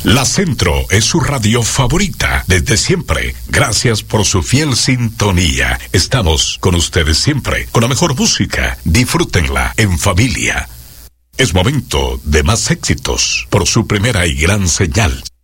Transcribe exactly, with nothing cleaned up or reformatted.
La Centro es su radio favorita desde siempre. Gracias por su fiel sintonía. Estamos con ustedes siempre, con la mejor música. Disfrútenla en familia. Es momento de más éxitos por su primera y gran señal.